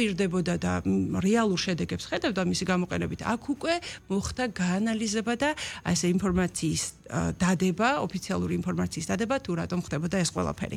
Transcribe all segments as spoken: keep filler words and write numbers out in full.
დაკვირდებოდა და რეალურ შედეგებს ხედავდა მისი გამოყენებით, აქ უკვე მოხდა გაანალიზება და ასე ინფორმაციის დადება, ოფიციალური ინფორმაციის დადება, თუ რატომ ხდებოდა ეს ყველაფერი.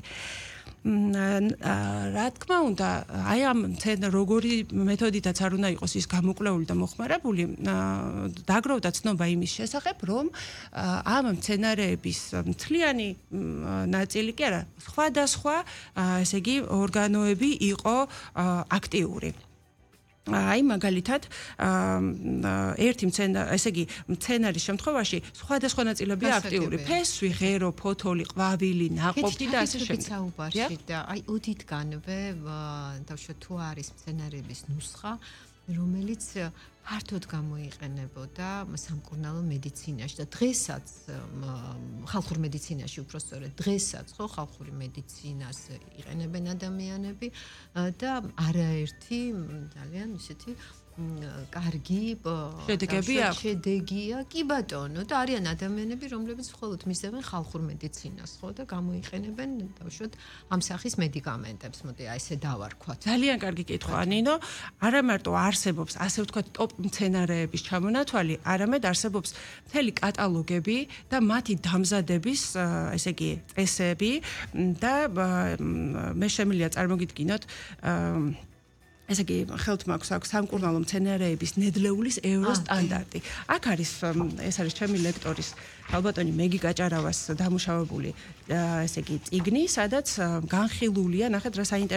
რა თქმა უნდა, აი ამ როგორი მეთოდითაც არ უნდა იყოს ის გამოკვლეული და მოხმარებული, დაგროვდა ცნობა იმის შესახებ, რომ ამ მცენარეების მთლიანი ნაწილი კი არა, სხვადასხვა, ესე იგი, ორგანოები იყო აქტიური. აი მაგალითად ერთი მცენარე, ესე იგი, მცენარის შემთხვევაში სხვადასხვა ნაწილებია აქტიური. ფესვი, ღერო, ფოთოლი, ყვავილი, ნაყოფი და ასე შემდეგ. და აი ოდითგანვე დავშოთ თუ არის მცენარეების ნუსხა, რომელიც ფართოდ გამოიყენებოდა სამკურნალო მედიცინაში და დღესაც ხალხურ მედიცინაში უпростоრად დღესაც ხო ხალხური მედიცინას იყენებენ ადამიანები და არაერთი ძალიან ისეთი კარგი შედეგები აქვს. შედეგია კი ბატონო და არიან ადამიანები რომლებიც მხოლოდ მისდევენ ხალხურ მედიცინას ხო და გამოიყენებენ დავუშვათ ამ სახის მედიკამენტებს მოდი აი ესე დავარქვათ. ძალიან კარგი კითხვა ნინო, არა მარტო არსებობს ასე ვთქვათ ტოპ მცენარეების ჩამონათვალი, არამედ არსებობს მთელი კატალოგები და მათი დამზადების ესე იგი წესები და მე შემიძლია წარმოგიდგინოთ ესე იგი ხელთ მაქვს აქვს სამკურნალო მცენარეების ნედლეულის ევროსტანდარტი. აქ არის ეს არის ჩემი ლექტორის ალბათონი მეგი გაჭარავას დამუშავებული ესე იგი წიგნი, სადაც განხილულია, ნახეთ რა საინტერესო